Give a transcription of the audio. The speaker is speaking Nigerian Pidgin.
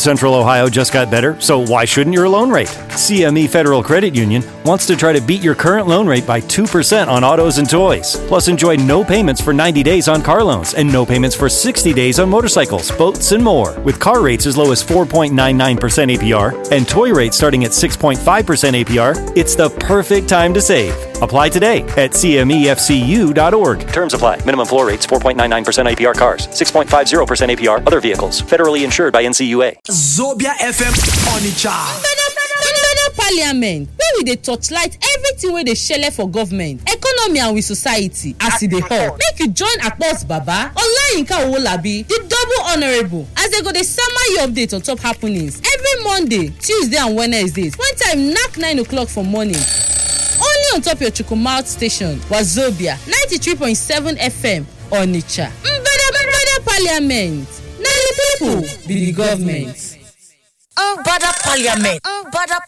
Central Ohio just got better, so why shouldn't your loan rate? CME Federal Credit Union wants to try to beat your current loan rate by 2% on autos and toys. Plus, enjoy no payments for 90 days on car loans and no payments for 60 days on motorcycles, boats, and more. With car rates as low as 4.99% APR and toy rates starting at 6.5% APR, it's the perfect time to save. Apply today at cmefcu.org. Terms apply. Minimum floor rates 4.99% APR cars, 6.50% APR other vehicles. Federally insured by NCUA. Zobia FM Onitsha. Parliament where we dey torchlight everything wey dey shele for government, economy and with society as e dey hot. Make you join Akpos Baba, Olayinka Owolabi, the double honourable as they go dey sama you update on top happenings every Monday, Tuesday and Wednesdays when time knack 9 o'clock for morning. Only on top your Chukwumalt station, Wazobia 93.7 FM Onitsha. Mbada Parliament. Na the people be the government. Mbada Parliament.